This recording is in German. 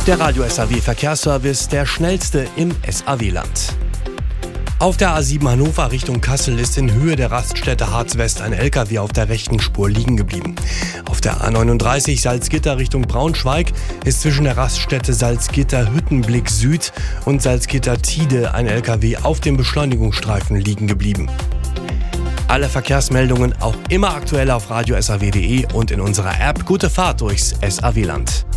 Der Radio SAW Verkehrsservice, der schnellste im SAW-Land. Auf der A7 Hannover Richtung Kassel ist in Höhe der Raststätte Harz West ein LKW auf der rechten Spur liegen geblieben. Auf der A39 Salzgitter Richtung Braunschweig ist zwischen der Raststätte Salzgitter Hüttenblick Süd und Salzgitter Tide ein LKW auf dem Beschleunigungsstreifen liegen geblieben. Alle Verkehrsmeldungen auch immer aktuell auf radiosaw.de und in unserer App. Gute Fahrt durchs SAW-Land.